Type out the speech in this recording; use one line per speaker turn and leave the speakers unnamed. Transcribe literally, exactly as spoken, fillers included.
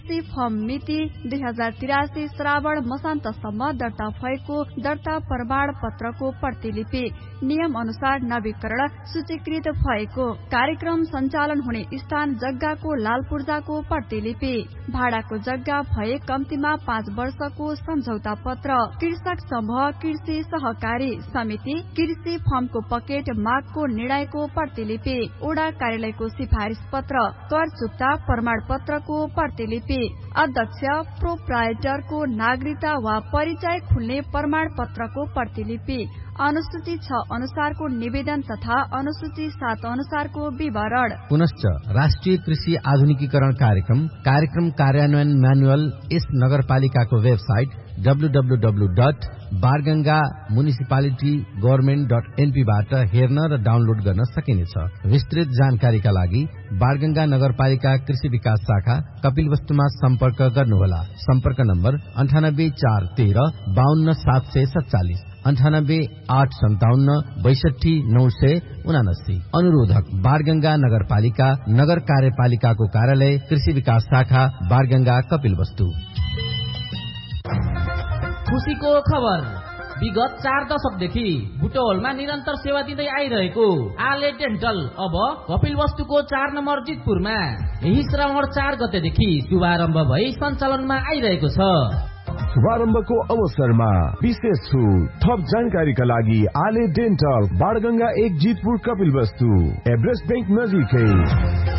कृषि फर्म मिति दुई हजार तिरासी श्रावण मसान्तसम्म दर्ता भएको दर्ता प्रमाण पत्रको प्रतिलिपि नियम अनुसार नवीकरण सूचीकृत भएको कार्यक्रम सञ्चालन हुने स्थान जग्गाको लाल पूर्जाको प्रतिलिपि भाडाको जग्गा भए कम्तीमा पाँच वर्षको सम्झौता पत्र कृषक समूह कृषि सहकारी समिति कृषि फर्मको पकेट मागको निर्णयको प्रतिलिपि ओडा कार्यालयको सिफारिस पत्र कर चुक्ता प्रमाण पत्रको प्रतिलिपि अध्यक्ष प्रोप्राइटरको नागरिकता वा परिचय खुल्ने प्रमाण पत्रको प्रतिलिपि अनुसूची छ अनुसारको निवेदन तथा अनुसूची सात अनुसारको विवरण।
पुनश्च राष्ट्रिय कृषि आधुनिकीकरण कार्यक्रम कार्यक्रम कार्यान्वयन म्यानुअल यस नगरपालिकाको website W W W dot बारगंगा municipality government dot NP बाट हेर्न र डाउनलोड गर्न सकिनेछ। विस्तृत जानकारीका लागि बारगंगा नगरपालिका कृषि विकास शाखा कपिलवस्तुमा सम्पर्क गर्नुहोला। सम्पर्क नम्बर अन्ठानब्बे चार तेह्र बाहन्न सात सय सत्तालिस अन्ठानब्बे आठ सन्ताउन्न बैसठी नौ सय उनासी। अनुरोधक बारगंगा नगरपालिका नगर कार्यपालिकाको कार्यालय कृषि विकास शाखा बारगंगा कपिलवस्तु।
खुशीको खबर विगत चार दशकदेखि बुटवलमा निरन्तर सेवा दिँदै आइरहेको आले डेन्टल अब कपिलवस्तुको चार नम्बर जितपुरमा यही श्रावण चार गतेदेखि शुभारम्भ भई सञ्चालनमा आइरहेको छ।
शुभारम्भको अवसरमा विशेष छुट। थप जानकारीका लागि आले डेन्टल बाणगंगा एक जितपुर कपिलवस्तु एभरेस्ट बैंक नजिकै।